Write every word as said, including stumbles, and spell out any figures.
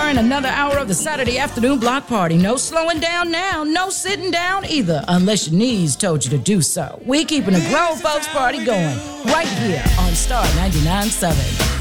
starring another hour of the Saturday afternoon block party. No slowing down now, no sitting down either, unless your knees told you to do so. We keeping a grown folks party going right here on Star ninety-nine point seven.